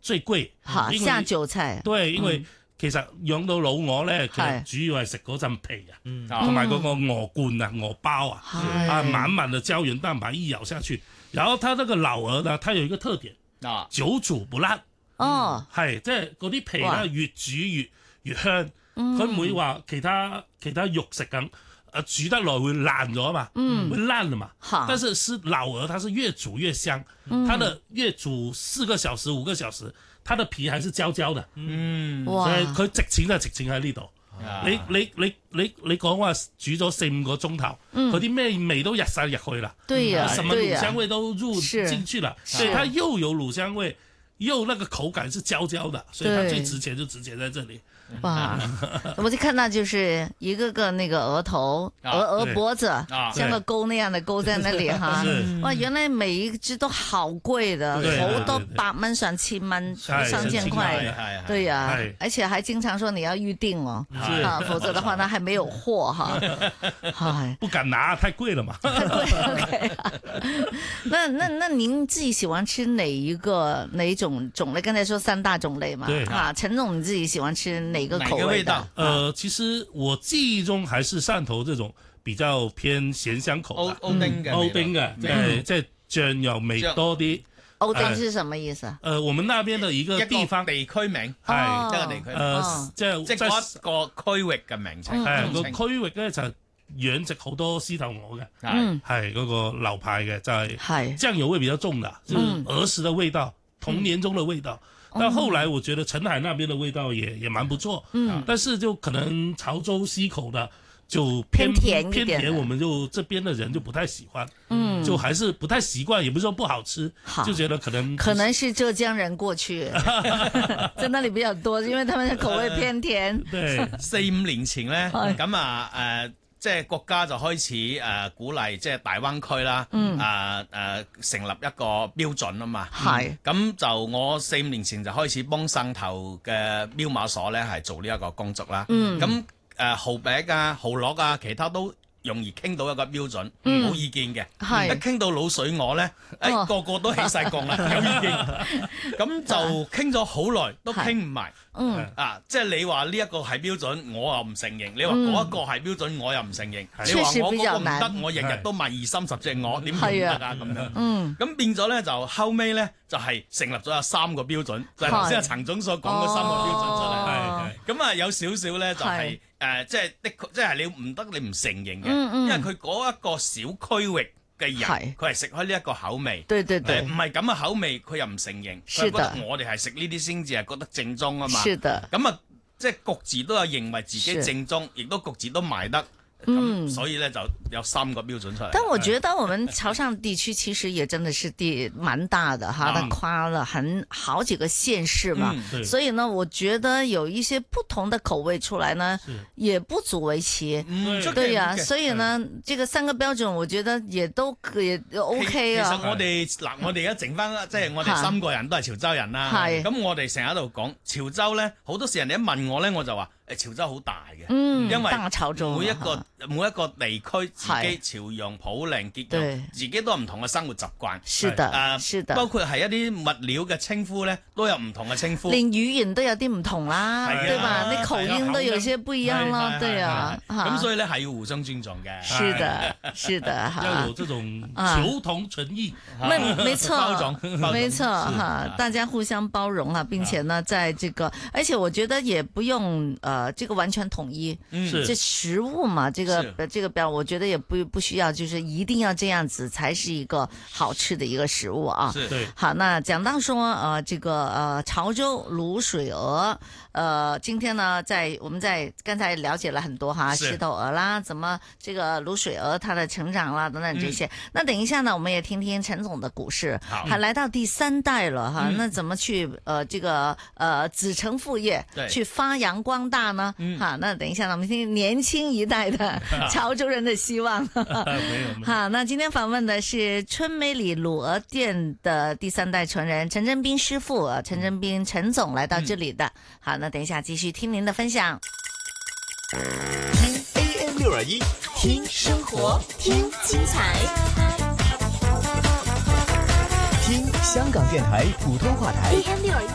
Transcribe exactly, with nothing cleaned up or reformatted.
最貴。 嚇，下酒菜。 對，因為其實養到老鵝咧，其實主要係食嗰陣皮啊，同埋嗰個鵝冠啊、鵝包啊，啊滿滿的膠原蛋白一咬下去，然後它那個老鵝呢，它有一個特點啊，久煮不爛。哦，係即係嗰啲皮咧越煮越越香，佢唔會話其他其他肉食咁。誒煮得耐會爛咗嘛，嗯，會爛了嘛。但是是老鵝，它是越煮越香，嗯、它的越煮四個小時、五個小時，它的皮還是焦焦的。嗯，所以佢值錢就值錢喺呢度。你你你你你講話煮咗四五個鐘頭，佢啲咩味都入晒入去啦。對呀、啊，什麼乳香味都入進去了，所以它又有乳香味，又那個口感是焦焦的，所以它最值錢就值錢在這裡。 哇！我就看到就是一個個那個鵝頭、鵝鵝脖子，像個鈎那樣的鈎在那裏哈。哇！原來每一隻都好貴的，好多百蚊、上千蚊、上千塊。對呀，而且還經常說你要預定哦，啊，否則的話呢還沒有貨哈。唉， 不敢拿，太貴了嘛。 太貴 OK。那那那您自己喜歡吃哪一個哪一種種類？剛才說三大種類嘛，啊，陳總你自己喜歡吃哪個口味的？ 呃，其實我記憶中還是汕頭這種比較偏鹹香口的。 歐歐丁嘅， 歐丁嘅，誒，即係醬油味多啲。 歐丁是什麼意思？ 呃，我們那邊的一個地方地區名， 係一個地區， 誒，即係即係嗰一個區域嘅名稱。 係個區域咧就養殖好多獅頭鵝嘅，係係嗰個流派嘅，就係醬油味比較重的，就是兒時的味道，童年中的味道。但後來我覺得澄海那邊的味道也也蠻不錯，嗯，但是就可能潮州西口的就偏偏甜偏甜，我們就這邊的人就不太喜歡，嗯，就還是不太習慣，也不是說不好吃，就覺得可能可能是浙江人過去，在那裡比較多，因為他們的口味偏甜。 對， 四五年前咧，咁啊誒。即係國家就開始誒、呃、鼓勵即係大灣區啦，誒誒、嗯呃呃、成立一個標準啊嘛。係咁是、嗯、就我四五年前就開始幫汕頭嘅標碼所咧係做呢一個工作啦。咁誒、嗯呃、蠔餅啊、蠔螺啊，其他都容易傾到一個標準，冇、嗯、意見嘅。係一傾到滷水鵝咧，誒、哎哦、個個都起晒槓啦，有意見。咁就傾咗好耐都傾唔埋。嗯啊，即係你話呢一個係標準，我又唔承認；你話嗰一個係標準，我又唔承認。你話我嗰個唔得，我日日都賣二三十隻鵝，點會唔得啊？咁樣，嗯，咁變咗咧就後尾咧就係成立咗有三個標準，就係頭先阿陳總所講嗰三個標準出嚟。係咁啊，有少少咧就係誒，即係的確，即係你唔得，你唔承認嘅，因為佢嗰一個小區域嘅人，佢係食開呢一個口味， 對對對， 唔係咁嘅口味，佢又唔承認，佢覺得我哋係食呢啲先至係覺得正宗啊嘛。是的，咁啊，即係各自都有認為自己正宗，亦都各自都賣得。嗯，所以咧就有三個標準出來。 但我覺得我們潮汕地區其實也真的是地蠻大的哈，它跨了很好幾個縣市嘛，所以呢，我覺得有一些不同的口味出來呢，也不足為奇。對呀，所以呢，這個三個標準，我覺得也都可以 OK 啊。 其實我哋嗱，我哋而家剩翻，即係我哋三個人都係潮州人啦。係。咁我哋成日喺度講潮州咧，好多時人哋一問我咧，我就話。誒潮州好大嘅，因為每一個每一個地區自己潮陽、普寧、結陽，自己都有唔同嘅生活習慣。 是的，誒，包括係一啲物料嘅稱呼咧，都有唔同嘅稱呼。 連語言都有啲唔同啦，對吧？你口音都有些不一樣咯，對啊。 咁所以咧係要互相尊重嘅。 是的，是的， 要有這種求同存異。 沒沒錯，沒錯哈，大家互相包容啊，並且呢，在這個，而且我覺得也不用誒。呃，這個完全統一，嗯，這食物嘛，這個這個標，我覺得也不不需要，就是一定要這樣子才是一個好吃的一個食物啊。 是，對。 好，那講到說，呃，這個呃潮州滷水鵝，呃，今天呢，在我們在剛才了解了很多哈，獅頭鵝啦，怎麼這個滷水鵝它的成長啦等等這些。嗯、那等一下呢，我們也聽聽陳總的故事。好，還來到第三代了哈，嗯、那怎麼去呃這個呃子承父業，對去發揚光大呢？嗯，好，那等一下呢，我們聽年輕一代的潮州人的希望。沒有。好，那今天訪問的是春美里滷鵝店的第三代傳人陳真斌師傅，陳真斌陳總來到這裡的。嗯、好，那等一下繼續聽您的分享。 聽 A M 六二一，聽生活，聽精彩，聽香港電台普通話台 A M 六二一。